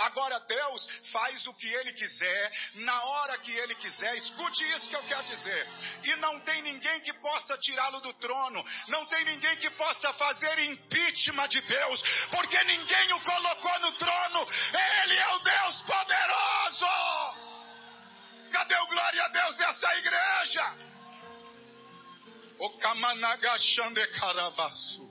Agora Deus faz o que Ele quiser, na hora que Ele quiser. Escute isso que eu quero dizer. E não tem ninguém que possa tirá-lo do trono. Não tem ninguém que possa fazer impeachment de Deus, porque ninguém o colocou no trono. Ele é o Deus poderoso. Cadê o glória a Deus dessa igreja? O Kamanagashande Karavasu.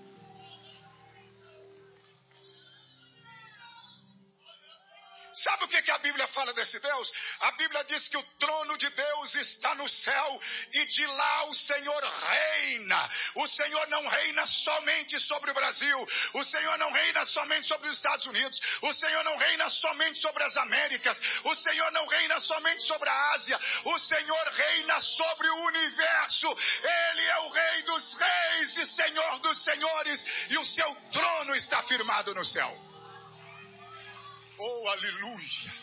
Sabe o que a Bíblia fala desse Deus? A Bíblia diz que o trono de Deus está no céu e de lá o Senhor reina. O Senhor não reina somente sobre o Brasil. O Senhor não reina somente sobre os Estados Unidos. O Senhor não reina somente sobre as Américas. O Senhor não reina somente sobre a Ásia. O Senhor reina sobre o universo. Ele é o Rei dos reis e Senhor dos senhores. E o seu trono está firmado no céu. Oh, aleluia!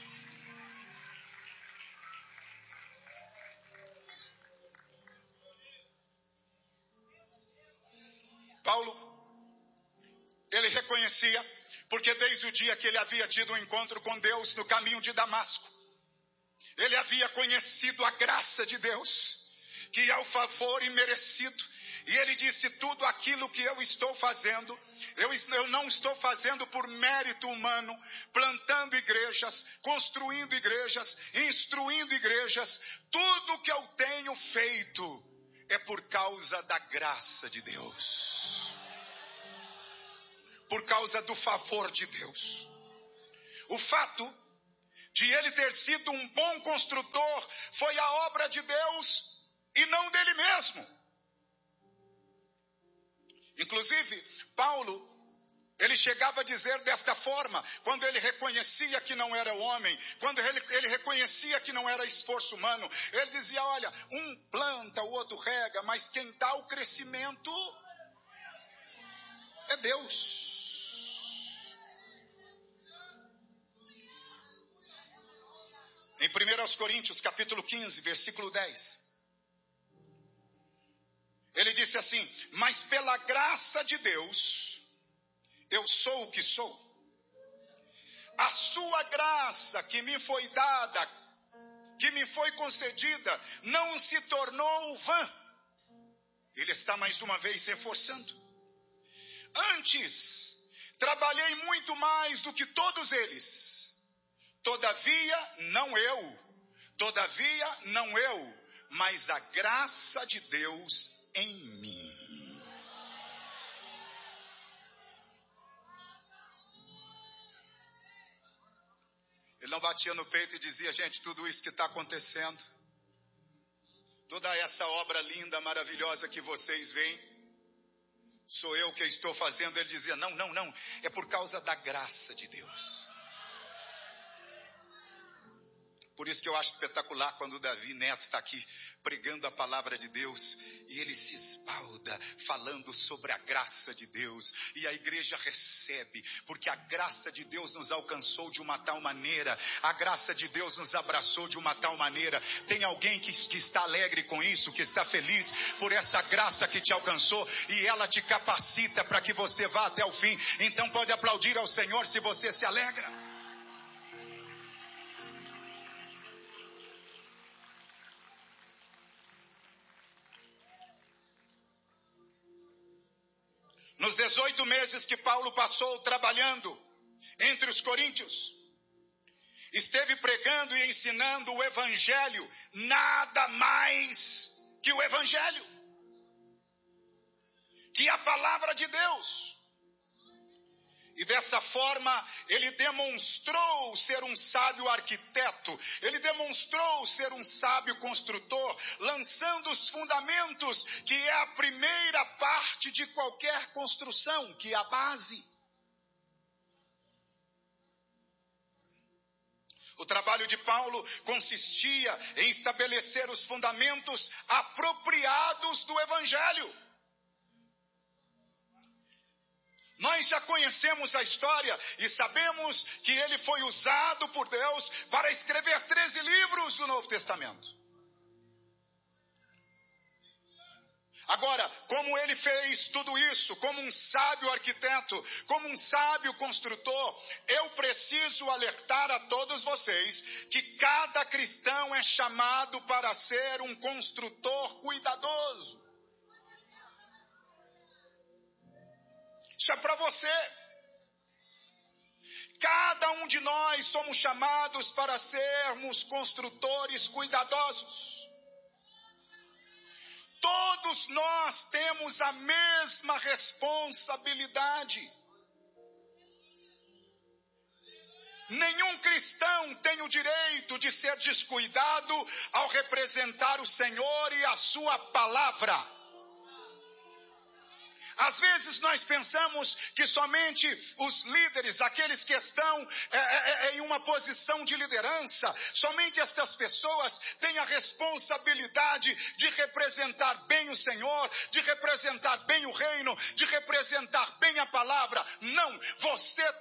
Paulo, ele reconhecia, porque desde o dia que ele havia tido um encontro com Deus no caminho de Damasco, ele havia conhecido a graça de Deus, que é o favor imerecido, e ele disse: tudo aquilo que eu estou fazendo, eu não estou fazendo por mérito humano, plantando igrejas, construindo igrejas, instruindo igrejas. Tudo que eu tenho feito é por causa da graça de Deus. Por causa do favor de Deus. O fato de ele ter sido um bom construtor foi a obra de Deus e não dele mesmo. Inclusive, Paulo, ele chegava a dizer desta forma, quando ele reconhecia que não era homem, quando ele reconhecia que não era esforço humano, ele dizia: olha, um planta, o outro rega, mas quem dá o crescimento é Deus. Em 1 Coríntios capítulo 15, versículo 10, ele disse assim: mas pela graça de Deus, eu sou o que sou. A sua graça que me foi dada, que me foi concedida, não se tornou vã. Ele está mais uma vez reforçando. Antes, trabalhei muito mais do que todos eles. Todavia, não eu, mas a graça de Deus em mim. Ele não batia no peito e dizia: gente, tudo isso que está acontecendo, toda essa obra linda, maravilhosa que vocês veem, sou eu que estou fazendo. Ele dizia: não, é por causa da graça de Deus. Por isso que eu acho espetacular quando o Davi Neto está aqui pregando a palavra de Deus e ele se esbalda falando sobre a graça de Deus, e a igreja recebe, porque a graça de Deus nos alcançou de uma tal maneira, a graça de Deus nos abraçou de uma tal maneira. Tem alguém que está alegre com isso, que está feliz por essa graça que te alcançou, e ela te capacita para que você vá até o fim. Então pode aplaudir ao Senhor se você se alegra. Nos 18 meses que Paulo passou trabalhando entre os coríntios, esteve pregando e ensinando o evangelho, nada mais que o evangelho, que a palavra de Deus. E dessa forma, ele demonstrou ser um sábio arquiteto, ele demonstrou ser um sábio construtor, lançando os fundamentos, que é a primeira parte de qualquer construção, que é a base. O trabalho de Paulo consistia em estabelecer os fundamentos apropriados do evangelho. Nós já conhecemos a história e sabemos que ele foi usado por Deus para escrever 13 livros do Novo Testamento. Agora, como ele fez tudo isso, como um sábio arquiteto, como um sábio construtor, eu preciso alertar a todos vocês que cada cristão é chamado para ser um construtor cuidadoso. Isso é para você. Cada um de nós somos chamados para sermos construtores cuidadosos. Todos nós temos a mesma responsabilidade. Nenhum cristão tem o direito de ser descuidado ao representar o Senhor e a sua palavra. Às vezes nós pensamos que somente os líderes, aqueles que estão em uma posição de liderança, somente estas pessoas têm a responsabilidade de representar bem o Senhor, de representar bem o reino, de representar bem a palavra. Não, você